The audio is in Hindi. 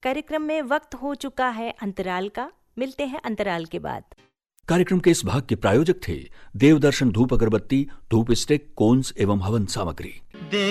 कार्यक्रम में वक्त हो चुका है अंतराल का। मिलते हैं अंतराल के बाद। कार्यक्रम के इस भाग के प्रायोजक थे देवदर्शन धूप अगरबत्ती, धूप स्टिक, कोन्स एवं हवन सामग्री।